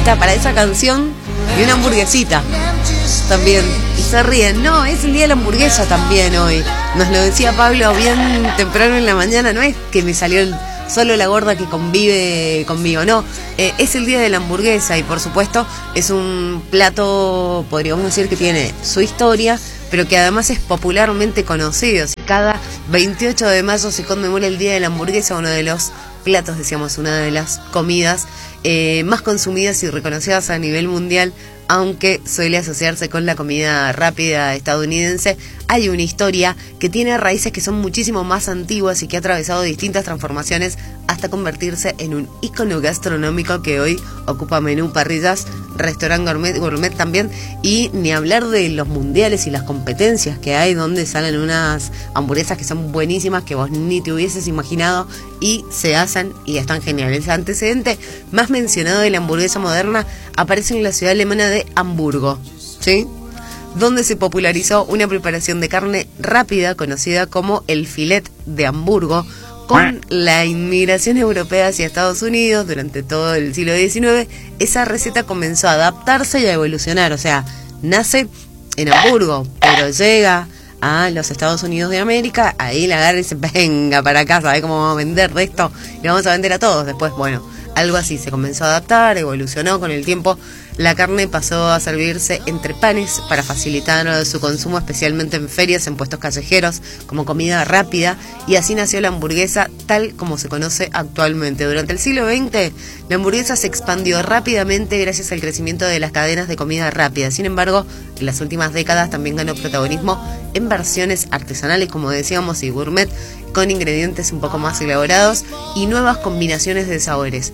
hamburguesita para esa canción y una hamburguesita también. Y se ríen. No, es el día de la hamburguesa también hoy. Nos lo decía Pablo bien temprano en la mañana. No es que me salió solo la gorda que convive conmigo, no. Es el día de la hamburguesa y por supuesto es un plato, podríamos decir, que tiene su historia, pero que además es popularmente conocido. Cada 28 de mayo se conmemora el día de la hamburguesa, uno de los platos, decíamos, una de las comidas más consumidas y reconocidas a nivel mundial, aunque suele asociarse con la comida rápida estadounidense. Hay una historia que tiene raíces que son muchísimo más antiguas y que ha atravesado distintas transformaciones hasta convertirse en un ícono gastronómico que hoy ocupa menú, parrillas, restaurante gourmet también, y ni hablar de los mundiales y las competencias que hay donde salen unas hamburguesas que son buenísimas, que vos ni te hubieses imaginado y se hacen y están geniales. El antecedente más mencionado de la hamburguesa moderna aparece en la ciudad alemana de Hamburgo, ¿sí?, donde se popularizó una preparación de carne rápida conocida como el filet de Hamburgo. Con la inmigración europea hacia Estados Unidos durante todo el siglo XIX, esa receta comenzó a adaptarse y a evolucionar. O sea, nace en Hamburgo, pero llega a los Estados Unidos de América, ahí la agarra y dice, venga para acá, ¿sabes cómo vamos a vender de esto? Y vamos a vender a todos después. Bueno, algo así, se comenzó a adaptar, evolucionó con el tiempo. La carne pasó a servirse entre panes para facilitar su consumo, especialmente en ferias, en puestos callejeros, como comida rápida, y así nació la hamburguesa tal como se conoce actualmente. Durante el siglo XX, la hamburguesa se expandió rápidamente gracias al crecimiento de las cadenas de comida rápida. Sin embargo, en las últimas décadas también ganó protagonismo en versiones artesanales, como decíamos, y gourmet, con ingredientes un poco más elaborados y nuevas combinaciones de sabores.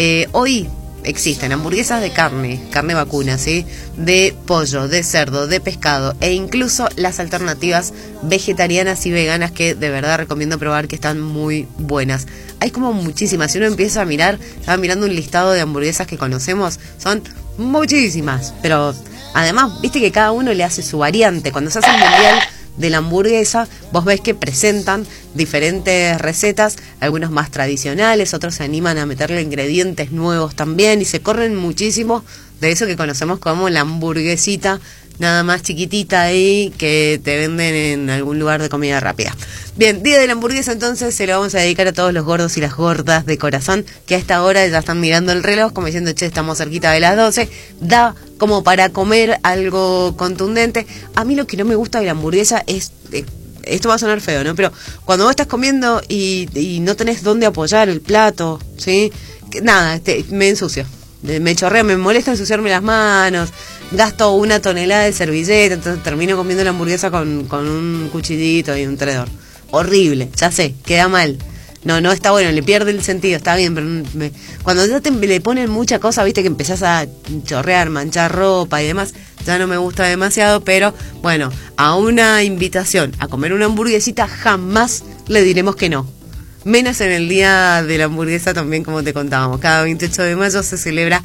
Hoy existen hamburguesas de carne vacuna, ¿sí?, de pollo, de cerdo, de pescado, e incluso las alternativas vegetarianas y veganas que de verdad recomiendo probar, que están muy buenas. Hay como muchísimas. Si uno empieza a mirar, estaba mirando un listado de hamburguesas que conocemos, son muchísimas, pero además, viste que cada uno le hace su variante. Cuando se hace el mundial de la hamburguesa, vos ves que presentan diferentes recetas, algunos más tradicionales, otros se animan a meterle ingredientes nuevos también, y se corren muchísimo de eso que conocemos como la hamburguesita, nada más chiquitita ahí, que te venden en algún lugar de comida rápida. Bien, día de la hamburguesa, entonces se lo vamos a dedicar a todos los gordos y las gordas de corazón, que a esta hora ya están mirando el reloj como diciendo, che, estamos cerquita de las 12, da como para comer algo contundente. A mí lo que no me gusta de la hamburguesa es, esto va a sonar feo, ¿no?, pero cuando vos estás comiendo y no tenés dónde apoyar el plato, ¿sí?, nada, me ensucio, me chorrea, me molesta ensuciarme las manos, gasto una tonelada de servilleta, entonces termino comiendo la hamburguesa con un cuchillito y un tenedor. Horrible, ya sé, queda mal. No está bueno, le pierde el sentido, está bien, pero cuando ya le ponen mucha cosa, viste, que empezás a chorrear, manchar ropa y demás, ya no me gusta demasiado. Pero bueno, a una invitación a comer una hamburguesita jamás le diremos que no. Menos en el día de la hamburguesa también, como te contábamos. Cada 28 de mayo se celebra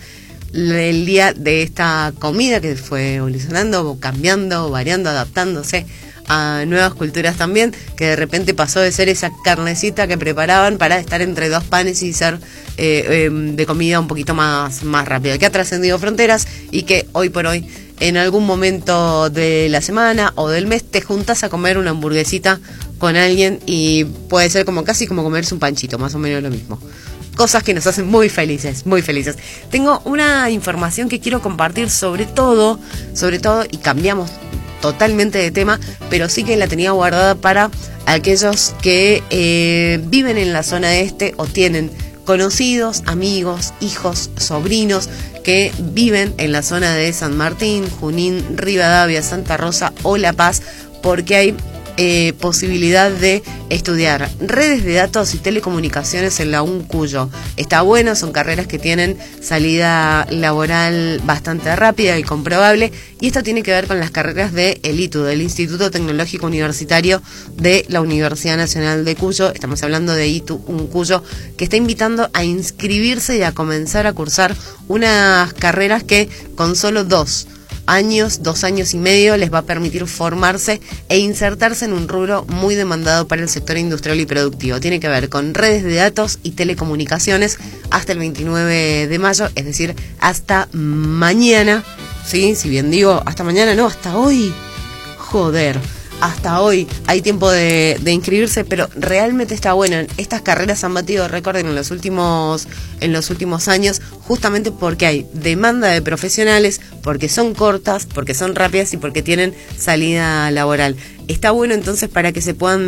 el día de esta comida que fue evolucionando, cambiando, variando, adaptándose a nuevas culturas también, que de repente pasó de ser esa carnecita que preparaban para estar entre dos panes y ser de comida un poquito más rápida, que ha trascendido fronteras y que hoy por hoy en algún momento de la semana o del mes te juntas a comer una hamburguesita con alguien y puede ser como casi como comerse un panchito, más o menos lo mismo. Cosas que nos hacen muy felices, muy felices. Tengo una información que quiero compartir sobre todo, y cambiamos totalmente de tema, pero sí que la tenía guardada para aquellos que viven en la zona este o tienen conocidos, amigos, hijos, sobrinos que viven en la zona de San Martín, Junín, Rivadavia, Santa Rosa o La Paz, porque hay posibilidad de estudiar redes de datos y telecomunicaciones en la UNCuyo. Está bueno, son carreras que tienen salida laboral bastante rápida y comprobable, y esto tiene que ver con las carreras de el ITU, del Instituto Tecnológico Universitario de la Universidad Nacional de Cuyo. Estamos hablando de ITU UNCuyo, que está invitando a inscribirse y a comenzar a cursar unas carreras que con solo dos años, 2 años y medio, les va a permitir formarse e insertarse en un rubro muy demandado para el sector industrial y productivo. Tiene que ver con redes de datos y telecomunicaciones hasta el 29 de mayo, es decir, hasta mañana, ¿sí? Si bien digo hasta mañana, no, hasta hoy. Joder. Hasta hoy hay tiempo de inscribirse, pero realmente está bueno. Estas carreras han batido récord en los últimos años, justamente porque hay demanda de profesionales, porque son cortas, porque son rápidas y porque tienen salida laboral. Está bueno entonces para que se puedan